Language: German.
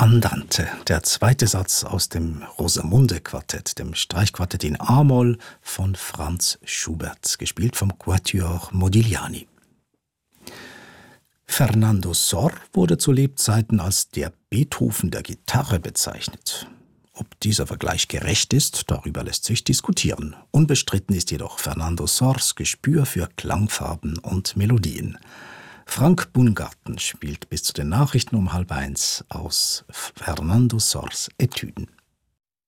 Andante, der zweite Satz aus dem Rosamunde-Quartett, dem Streichquartett in A-Moll von Franz Schubert, gespielt vom Quatuor Modigliani. Fernando Sor wurde zu Lebzeiten als der Beethoven der Gitarre bezeichnet. Ob dieser Vergleich gerecht ist, darüber lässt sich diskutieren. Unbestritten ist jedoch Fernando Sors Gespür für Klangfarben und Melodien. Frank Bungarten spielt bis zu den Nachrichten um 12:30 aus Fernando Sors Etüden.